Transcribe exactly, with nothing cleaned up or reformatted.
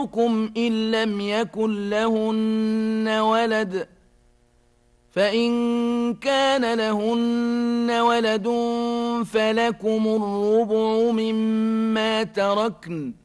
إن لم يكن لهن ولد فإن كان لهن ولد فلكم الربع مما تركن